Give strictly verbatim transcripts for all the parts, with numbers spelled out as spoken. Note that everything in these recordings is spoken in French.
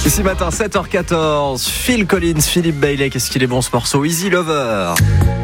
Ici matin, sept heures quatorze, Phil Collins, Philippe Bailey, qu'est-ce qu'il est bon ce morceau, Easy Lover.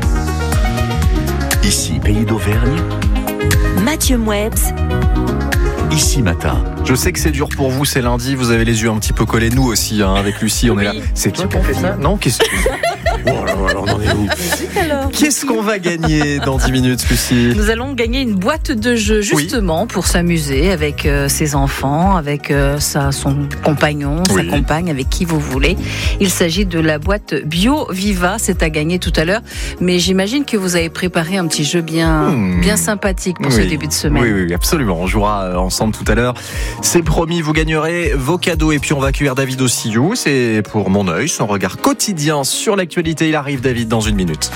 Ici, Pays d'Auvergne. Mathieu Mouebs. Ici matin. Je sais que c'est dur pour vous, c'est lundi, vous avez les yeux un petit peu collés, nous aussi, hein, avec Lucie, on oui. est là. C'est qui qui a fait ça? Non, qu'est-ce que... Oh là là, on en est où? Qu'est-ce qu'on va gagner dans dix minutes, Lucie? Nous allons gagner une boîte de jeux, justement, oui. pour s'amuser avec euh, ses enfants, avec euh, sa, son compagnon, oui. sa compagne, avec qui vous voulez. Il s'agit de la boîte Bio Viva, c'est à gagner tout à l'heure. Mais j'imagine que vous avez préparé un petit jeu bien, mmh. bien sympathique pour oui. ce début de semaine. Oui, oui, absolument. On jouera ensemble tout à l'heure. C'est promis, vous gagnerez vos cadeaux. Et puis on va accueillir David Ossillou. C'est pour Mon Œil, son regard quotidien sur l'actualité. Il arrive, David, dans une minute.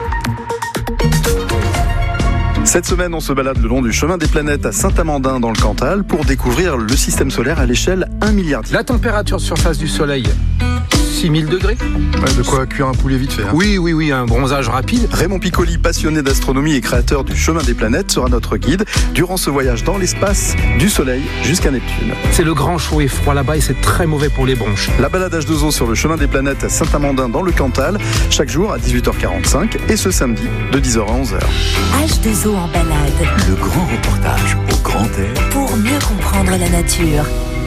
Cette semaine, on se balade le long du chemin des planètes à Saint-Amandin dans le Cantal pour découvrir le système solaire à l'échelle un milliard. La température de surface du Soleil, six mille degrés. Ouais, de quoi cuire un poulet vite fait. Hein. Oui, oui, oui, un bronzage rapide. Raymond Piccoli, passionné d'astronomie et créateur du chemin des planètes, sera notre guide durant ce voyage dans l'espace du Soleil jusqu'à Neptune. C'est le grand chaud et froid là-bas et c'est très mauvais pour les bronches. La balade H deux O sur le chemin des planètes à Saint-Amandin dans le Cantal, chaque jour à dix-huit heures quarante-cinq et ce samedi de dix heures à onze heures. H deux O en balade. Le grand reportage au grand air. Pour mieux comprendre la nature.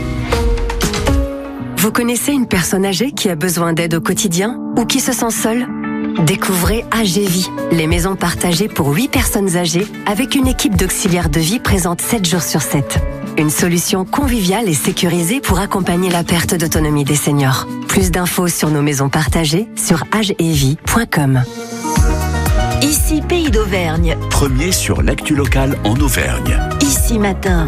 Vous connaissez une personne âgée qui a besoin d'aide au quotidien ou qui se sent seule? Découvrez A G Vie, les maisons partagées pour huit personnes âgées avec une équipe d'auxiliaires de vie présente sept jours sur sept. Une solution conviviale et sécurisée pour accompagner la perte d'autonomie des seniors. Plus d'infos sur nos maisons partagées sur age et vie point com. Ici Pays d'Auvergne. Premier sur l'actu locale en Auvergne. Ici matin.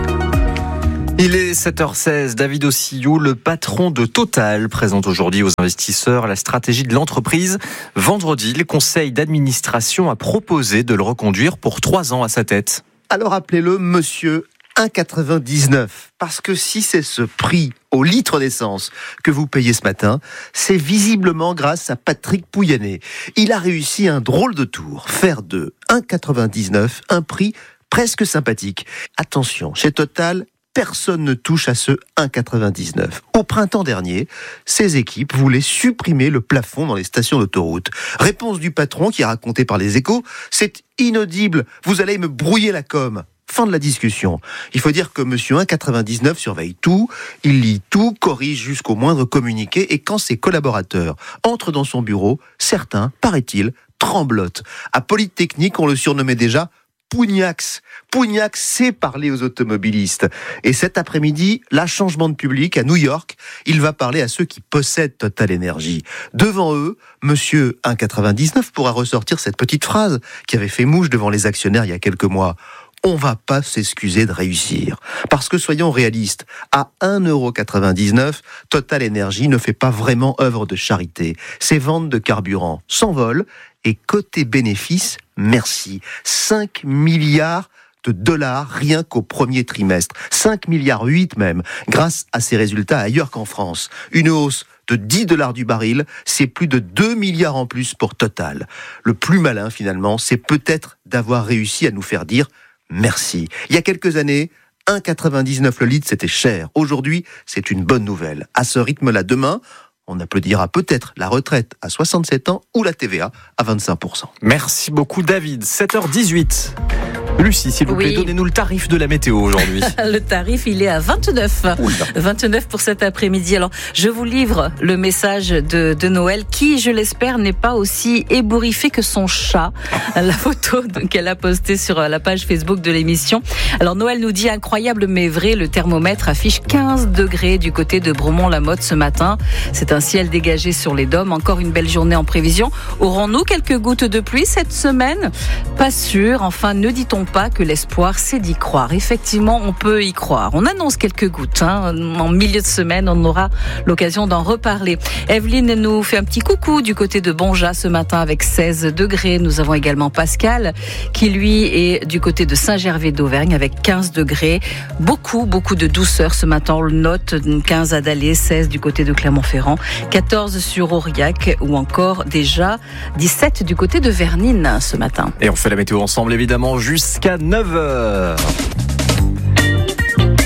Il est sept heures seize, David Ossillou, le patron de Total, présente aujourd'hui aux investisseurs la stratégie de l'entreprise. Vendredi, le conseil d'administration a proposé de le reconduire pour trois ans à sa tête. Alors appelez-le monsieur un virgule quatre-vingt-dix-neuf, parce que si c'est ce prix au litre d'essence que vous payez ce matin, c'est visiblement grâce à Patrick Pouyanné. Il a réussi un drôle de tour, faire de un virgule quatre-vingt-dix-neuf un prix presque sympathique. Attention, chez Total, personne ne touche à ce un virgule quatre-vingt-dix-neuf. Au printemps dernier, ses équipes voulaient supprimer le plafond dans les stations d'autoroute. Réponse du patron qui est racontée par les Échos, c'est inaudible, vous allez me brouiller la com. Fin de la discussion. Il faut dire que monsieur un virgule quatre-vingt-dix-neuf surveille tout, il lit tout, corrige jusqu'au moindre communiqué, et quand ses collaborateurs entrent dans son bureau, certains, paraît-il, tremblotent. À Polytechnique, on le surnommait déjà Pougnax. Pougnax sait parler aux automobilistes. Et cet après-midi, là, changement de public à New York, il va parler à ceux qui possèdent Total Energy. Devant eux, monsieur un virgule quatre-vingt-dix-neuf pourra ressortir cette petite phrase qui avait fait mouche devant les actionnaires il y a quelques mois. On va pas s'excuser de réussir. Parce que soyons réalistes, à un virgule quatre-vingt-dix-neuf, Total Energy ne fait pas vraiment œuvre de charité. Ses ventes de carburant s'envolent et côté bénéfices, merci. cinq milliards de dollars rien qu'au premier trimestre. cinq milliards huit même, grâce à ces résultats ailleurs qu'en France. Une hausse de dix dollars du baril, c'est plus de deux milliards en plus pour Total. Le plus malin finalement, c'est peut-être d'avoir réussi à nous faire dire merci. Il y a quelques années, un virgule quatre-vingt-dix-neuf le litre, c'était cher. Aujourd'hui, c'est une bonne nouvelle. À ce rythme-là, demain, on applaudira peut-être la retraite à soixante-sept ans ou la T V A à vingt-cinq pour cent. Merci beaucoup, David. sept heures dix-huit. Lucie, s'il vous plaît, oui. Donnez-nous le tarif de la météo aujourd'hui. Le tarif, il est à vingt-neuf. Oula. vingt-neuf pour cet après-midi. Alors, je vous livre le message de, de Noël, qui, je l'espère, n'est pas aussi ébouriffé que son chat. La photo qu'elle a postée sur la page Facebook de l'émission. Alors, Noël nous dit incroyable mais vrai, le thermomètre affiche quinze degrés du côté de Bromont-la-Motte ce matin. C'est un ciel dégagé sur les dômes. Encore une belle journée en prévision. Aurons-nous quelques gouttes de pluie cette semaine? Pas sûr. Enfin, ne dit-on pas que l'espoir, c'est d'y croire. Effectivement, on peut y croire. On annonce quelques gouttes. Hein. En milieu de semaine, on aura l'occasion d'en reparler. Evelyne nous fait un petit coucou du côté de Bonja ce matin avec seize degrés. Nous avons également Pascal qui, lui, est du côté de Saint-Gervais d'Auvergne avec quinze degrés. Beaucoup, beaucoup de douceur ce matin. On le note, quinze à Dallé, seize du côté de Clermont-Ferrand, quatorze sur Aurillac ou encore déjà dix-sept du côté de Vernines ce matin. Et on fait la météo ensemble, évidemment, jusqu'à neuf heures. C'est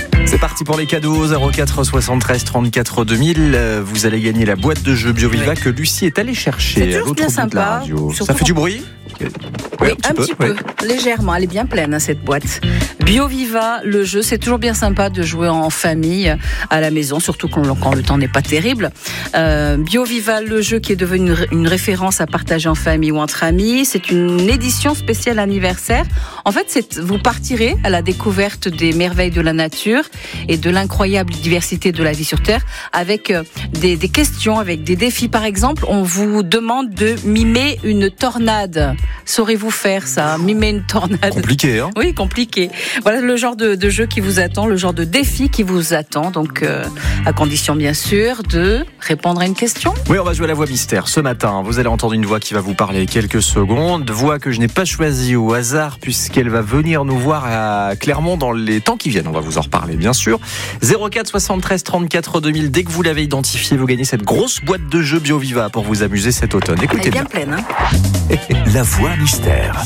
parti pour les cadeaux. Zéro quatre soixante-treize trente-quatre deux mille. Vous allez gagner la boîte de jeux BioViva oui. que Lucie est allée chercher c'est à l'autre bien bout sympa, de la radio. Ça fait du bruit? Oui, oui, un, un petit peu, peu. Oui. Légèrement. Elle est bien pleine, hein, cette boîte. BioViva, le jeu, c'est toujours bien sympa de jouer en famille à la maison, surtout quand, quand le temps n'est pas terrible. Euh, BioViva, le jeu qui est devenu une, une référence à partager en famille ou entre amis. C'est une édition spéciale anniversaire. En fait, c'est, vous partirez à la découverte des merveilles de la nature et de l'incroyable diversité de la vie sur Terre avec des, des questions, avec des défis. Par exemple, on vous demande de mimer une tornade. Saurez-vous faire ça? Mimer une tornade? Compliqué, hein? Oui, compliqué. Voilà le genre de, de jeu qui vous attend, le genre de défi qui vous attend. Donc, euh, à condition, bien sûr, de répondre à une question. Oui, on va jouer à la voix mystère ce matin. Vous allez entendre une voix qui va vous parler quelques secondes. Voix que je n'ai pas choisie au hasard puisqu'elle va venir nous voir à Clermont dans les temps qui viennent. On va vous en reparler, bien sûr. zéro quatre soixante-treize trente-quatre deux mille. Dès que vous l'avez identifié, vous gagnez cette grosse boîte de jeux BioViva pour vous amuser cet automne. Écoutez Elle est bien, bien. pleine, hein. La voix mystère.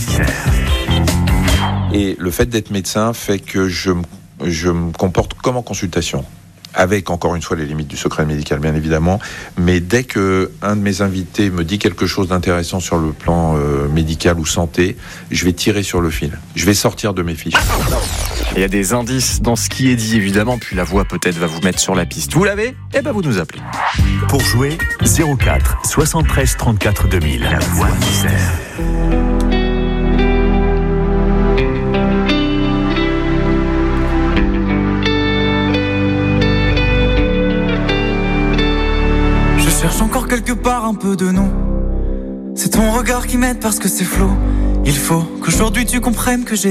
Et le fait d'être médecin fait que je, je me comporte comme en consultation. Avec, encore une fois, les limites du secret médical, bien évidemment. Mais dès que un de mes invités me dit quelque chose d'intéressant sur le plan euh, médical ou santé, je vais tirer sur le fil. Je vais sortir de mes fiches. Il y a des indices dans ce qui est dit, évidemment, puis la voix peut-être va vous mettre sur la piste. Vous l'avez? Eh ben vous nous appelez. Pour jouer, zéro quatre soixante-treize trente-quatre deux mille. La voix mystère. Je cherche encore quelque part un peu de nous. C'est ton regard qui m'aide parce que c'est flou. Il faut qu'aujourd'hui tu comprennes que j'ai